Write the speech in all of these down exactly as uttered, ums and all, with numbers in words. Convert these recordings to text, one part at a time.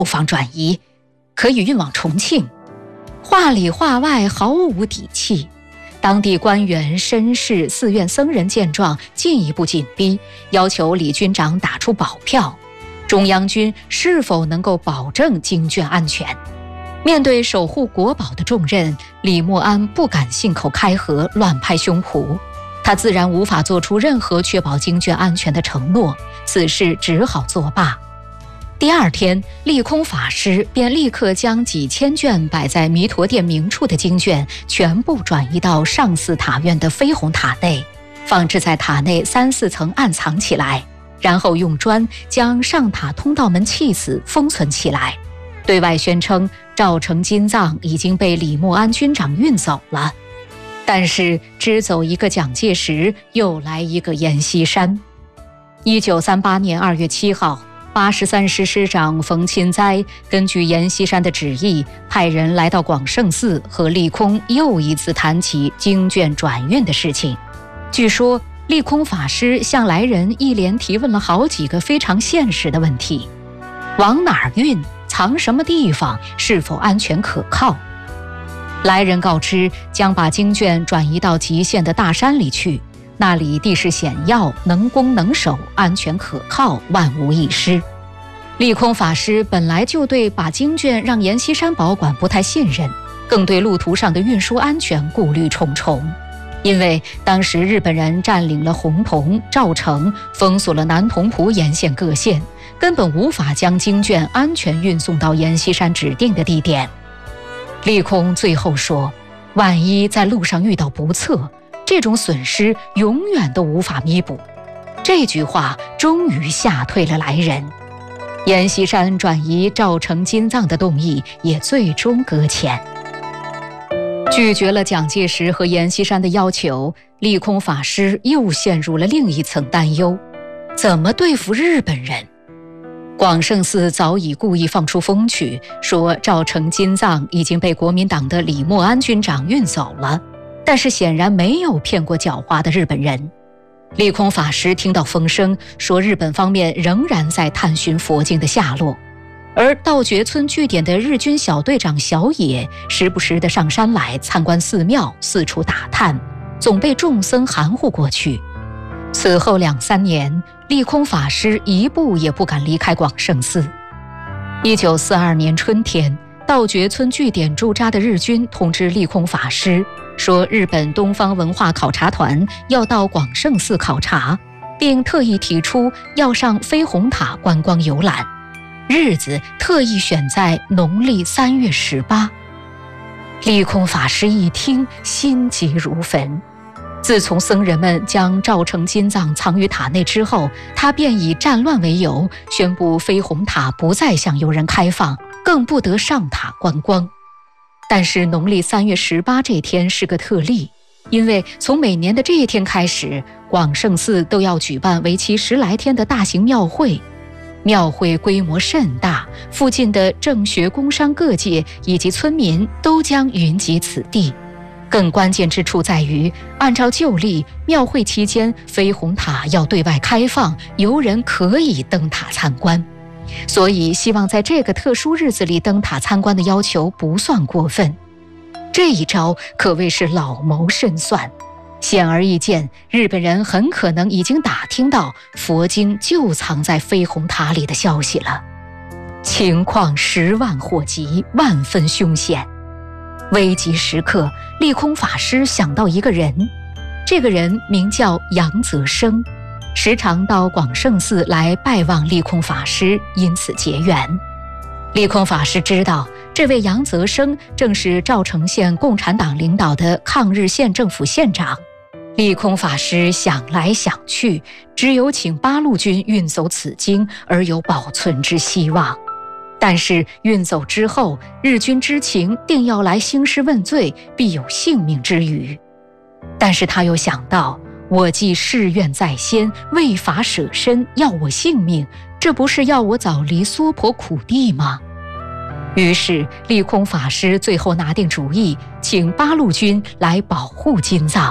不妨转移，可以运往重庆。话里话外毫无底气。当地官员、绅士、寺院僧人见状，进一步紧逼，要求李军长打出保票，中央军是否能够保证经卷安全。面对守护国宝的重任，李默安不敢信口开河，乱拍胸脯，他自然无法做出任何确保经卷安全的承诺，此事只好作罢。第二天，利空法师便立刻将几千卷摆在弥陀殿明处的经卷全部转移到上寺塔院的飞虹塔内，放置在塔内三四层暗藏起来，然后用砖将上塔通道门弃死封存起来，对外宣称赵成金藏已经被李默安军长运走了。但是只走一个蒋介石，又来一个阎锡山。一九三八年二月七号，八十三师师长冯钦哉根据阎锡山的旨意，派人来到广胜寺和利空又一次谈起经卷转运的事情。据说利空法师向来人一连提问了好几个非常现实的问题：往哪儿运？藏什么地方？是否安全可靠？来人告知，将把经卷转移到极限的大山里去，那里地势险要，能攻能守，安全可靠，万无一失。利空法师本来就对把经卷让阎锡山保管不太信任，更对路途上的运输安全顾虑重重。因为当时日本人占领了洪洞、赵城，封锁了南同蒲沿线各县，根本无法将经卷安全运送到阎锡山指定的地点。利空最后说，万一在路上遇到不测，这种损失永远都无法弥补。这句话终于吓退了来人，阎锡山转移赵成金藏的动议也最终搁浅。拒绝了蒋介石和阎锡山的要求，利空法师又陷入了另一层担忧：怎么对付日本人？广胜寺早已故意放出风曲，说赵成金藏已经被国民党的李默安军长运走了，但是显然没有骗过狡猾的日本人。利空法师听到风声，说日本方面仍然在探寻佛经的下落，而道觉村据点的日军小队长小野时不时地上山来参观寺庙，四处打探，总被众僧含糊过去。此后两三年，利空法师一步也不敢离开广胜寺。一九四二年春天，道觉村据点驻扎的日军通知利空法师，说日本东方文化考察团要到广胜寺考察，并特意提出要上飞虹塔观光游览，日子特意选在农历三月十八。利空法师一听，心急如焚。自从僧人们将赵成金藏藏于塔内之后，他便以战乱为由，宣布飞虹塔不再向游人开放，更不得上塔观光。但是农历三月十八这天是个特例，因为从每年的这一天开始，广胜寺都要举办为期十来天的大型庙会。庙会规模甚大，附近的政学工商各界以及村民都将云集此地。更关键之处在于，按照旧例，庙会期间飞虹塔要对外开放，游人可以登塔参观，所以希望在这个特殊日子里登塔参观的要求不算过分。这一招可谓是老谋深算，显而易见，日本人很可能已经打听到佛经就藏在飞虹塔里的消息了。情况十万火急，万分凶险。危急时刻，利空法师想到一个人，这个人名叫杨泽生，时常到广胜寺来拜望利空法师，因此结缘。利空法师知道这位杨泽生正是赵城县共产党领导的抗日县政府县长。利空法师想来想去，只有请八路军运走此经而有保存之希望。但是运走之后，日军知情定要来兴师问罪，必有性命之虞。但是他又想到，我既誓愿在先，为法舍身，要我性命，这不是要我早离娑婆苦地吗？于是利空法师最后拿定主意，请八路军来保护金藏。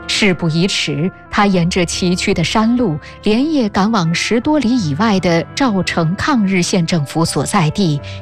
事不宜迟，他沿着崎岖的山路，连夜赶往十多里以外的赵城抗日县政府所在地